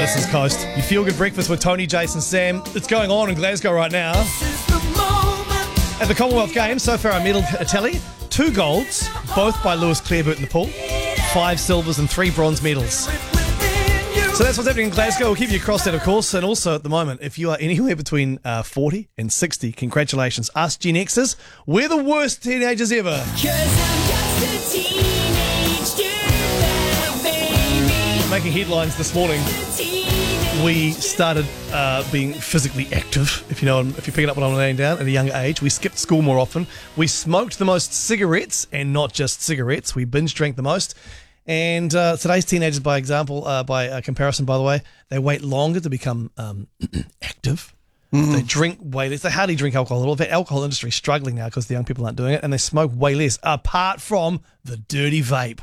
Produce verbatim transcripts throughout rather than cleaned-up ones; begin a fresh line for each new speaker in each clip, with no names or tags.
This is Coast. You feel good breakfast with Tony, Jason, Sam. It's going on in Glasgow right now. At the Commonwealth Games, so far our medal tally, two golds, both by Lewis Clareburt in the pool, five silvers and three bronze medals. So that's what's happening in Glasgow. We'll keep you across that, of course. And also at the moment, if you are anywhere between uh, forty and sixty, congratulations. Us Gen Xers, we're the worst teenagers ever. Making headlines this morning. We started uh, being physically active, if you know, if you're picking up what I'm laying down, at a younger age. We skipped school more often. We smoked the most cigarettes, and not just cigarettes. We binge drank the most. And uh, today's teenagers, by example, uh, by uh, comparison, by the way, they wait longer to become um, active. Mm. They drink way less. They hardly drink alcohol at all. The alcohol industry is struggling now because the young people aren't doing it, and they smoke way less, apart from the dirty vape.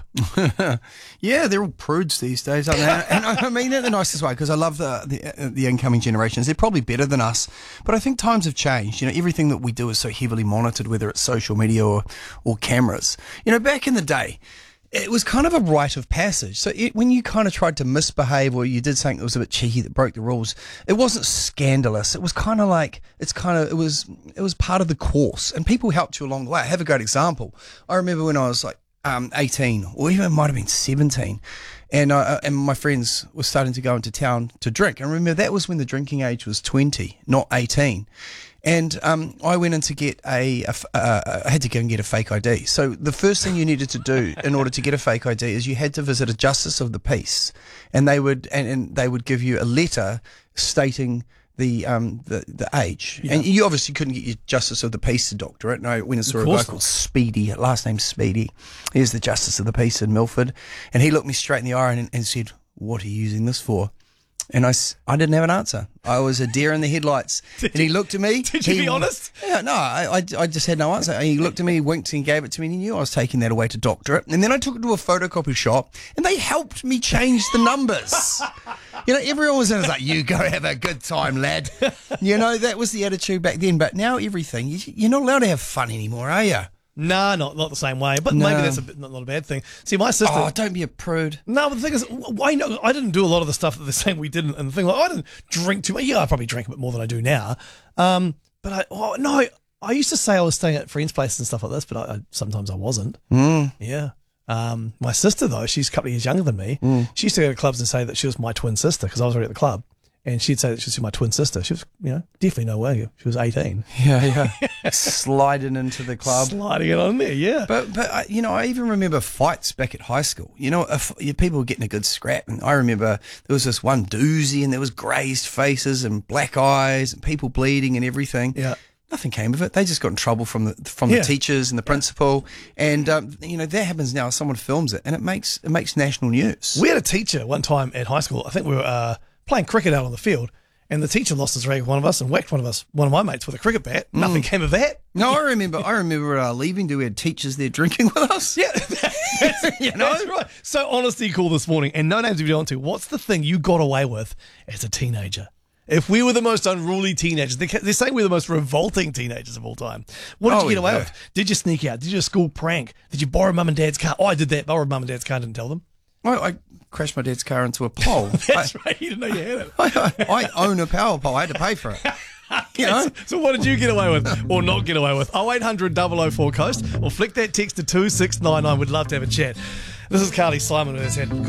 Yeah, they're all prudes these days, aren't they? And I mean it in the nicest way, because I love the, the the incoming generations. They're probably better than us, but I think times have changed. You know, everything that we do is so heavily monitored, whether it's social media or or cameras. You know, back in the day, it was kind of a rite of passage. So it, when you kind of tried to misbehave or you did something that was a bit cheeky that broke the rules, it wasn't scandalous. It was kind of like, it's kind of, it was it was part of the course. And people helped you along the way. I have a great example. I remember when I was like um, eighteen, or even it might have been seventeen, and, I, and my friends were starting to go into town to drink. And remember, that was when the drinking age was twenty, not eighteen. And um, I went in to get a, a uh, I had to go and get a fake I D. So the first thing you needed to do in order to get a fake I D is you had to visit a justice of the peace, and they would and, and they would give you a letter stating the um the, the age. Yeah. And you obviously couldn't get your justice of the peace to doctor it. And I went and saw a guy called Speedy, last name Speedy. He's the justice of the peace in Milford, and he looked me straight in the eye and, and said, "What are you using this for?" And I, I didn't have an answer. I was a deer in the headlights.
Did
and he
you,
looked at me.
Did you
he,
be honest?
Yeah, no, I, I, I just had no answer. He looked at me, winked and gave it to me, and he knew I was taking that away to doctor it. And then I took it to a photocopy shop, and they helped me change the numbers. You know, everyone was in, was like, "You go have a good time, lad." You know, that was the attitude back then. But now everything, you, you're not allowed to have fun anymore, are you?
Nah, not not the same way, but
No.
maybe that's a bit, not, not a bad thing. See, my sister.
Oh, don't be a prude.
No, but the thing is, why no? I didn't do a lot of the stuff that they're saying we didn't, and the thing like I didn't drink too much. Yeah, I probably drank a bit more than I do now. Um, but I, oh no, I used to say I was staying at friends' places and stuff like this, but I, I sometimes I wasn't.
Mm.
Yeah. Um, my sister though, she's a couple of years younger than me.
Mm.
She used to go to clubs and say that she was my twin sister because I was already at the club. And she'd say that she was my twin sister. She was, you know, definitely no way. She was eighteen.
Yeah, yeah. Sliding into the club.
Sliding it on there, yeah.
But, but I, you know, I even remember fights back at high school. You know, if, people were getting a good scrap. And I remember there was this one doozy and there was grazed faces and black eyes and people bleeding and everything.
Yeah.
Nothing came of it. They just got in trouble from the from
Yeah.
the teachers and the principal. And, um, you know, that happens now. Someone films it and it makes it makes national news.
We had a teacher one time at high school. I think we were uh, playing cricket out on the field. And the teacher lost his rag with one of us and whacked one of us, one of my mates, with a cricket bat.
Mm.
Nothing came of that.
No, I remember. I remember uh, leaving. Do we had teachers there drinking with us?
Yeah, that's,
You know?
that's right. So honesty call this morning, and no names if you don't want to. What's the thing you got away with as a teenager? If we were the most unruly teenagers, they're they're saying we're the most revolting teenagers of all time. What did
Oh,
you get away
yeah.
with? Did you sneak out? Did you do a school prank? Did you borrow mum and dad's car? Oh, I did that. Borrowed mum and dad's car, didn't tell them.
I, I crashed my dad's car into a pole.
That's
I,
right. You didn't know you had it.
I, I own a power pole. I had to pay for it. You know?
So, so what did you get away with or not get away with? oh eight hundred double oh four Coast or flick that text to two six nine nine. We'd love to have a chat. This is Carly Simon with us.